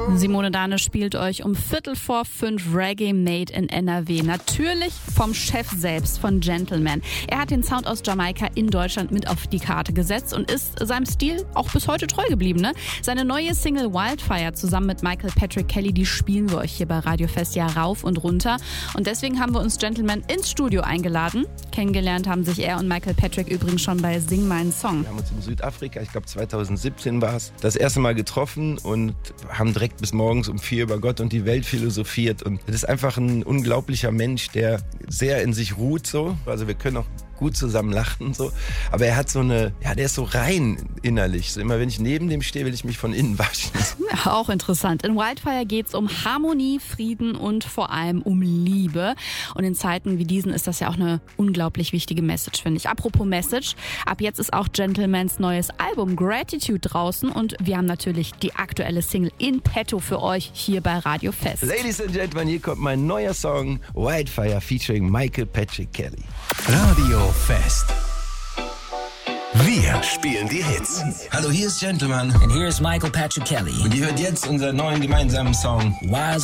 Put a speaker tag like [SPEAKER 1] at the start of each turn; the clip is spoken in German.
[SPEAKER 1] Simone Dane spielt euch um 4:45 Reggae Made in NRW. Natürlich vom Chef selbst, von Gentleman. Er hat den Sound aus Jamaika in Deutschland mit auf die Karte gesetzt und ist seinem Stil auch bis heute treu geblieben. Ne? Seine neue Single Wildfire zusammen mit Michael Patrick Kelly, die spielen wir euch hier bei Radio Fest ja rauf und runter. Und deswegen haben wir uns Gentleman ins Studio eingeladen. Kennengelernt haben sich er und Michael Patrick übrigens schon bei Sing meinen Song.
[SPEAKER 2] Wir haben uns in Südafrika, ich glaube 2017 war es, das erste Mal getroffen und haben direkt bis morgens um 4 über Gott und die Welt philosophiert. Und das ist einfach ein unglaublicher Mensch, der sehr in sich ruht so. Also wir können auch gut zusammen lachen so. Aber er hat so eine, ja, der ist so rein innerlich. So immer wenn ich neben dem stehe, will ich mich von innen waschen.
[SPEAKER 1] Ja, auch interessant. In Wildfire geht es um Harmonie, Frieden und vor allem um Liebe. Und in Zeiten wie diesen ist das ja auch eine unglaublich wichtige Message, finde ich. Apropos Message, ab jetzt ist auch Gentlemans neues Album Gratitude draußen und wir haben natürlich die aktuelle Single in petto für euch hier bei Radio Fest.
[SPEAKER 2] Ladies and Gentlemen, hier kommt mein neuer Song Wildfire featuring Michael Patrick Kelly.
[SPEAKER 3] Radio Fest. Wir spielen die Hits.
[SPEAKER 2] Hallo, hier ist Gentleman.
[SPEAKER 4] And here's Michael Patrick Kelly.
[SPEAKER 2] Und ihr hört jetzt unseren neuen gemeinsamen Song
[SPEAKER 4] Wildfire.